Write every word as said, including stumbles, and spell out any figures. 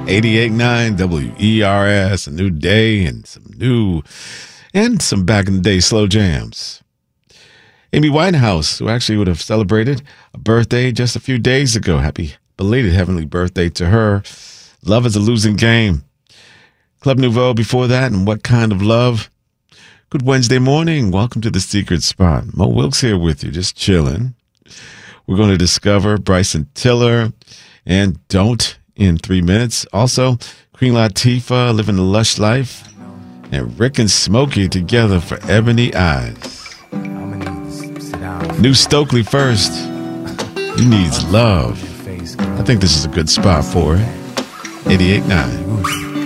eighty-eight point nine W E R S, a new day and some new and some back in the day slow jams. Amy Winehouse, who actually would have celebrated a birthday just a few days ago. Happy belated heavenly birthday to her. Love is a losing game. Club Nouveau before that, and What Kind of Love. Good Wednesday morning. Welcome to The Secret Spot. Mo Wilkes here with you, just chilling. We're going to discover Bryson Tiller and Don't in three minutes. Also, Queen Latifah, Living the Lush Life, and Rick and Smokey together for Ebony Eyes. New Stokely first. He Needs Love. I think this is a good spot for it. eighty-eight point nine.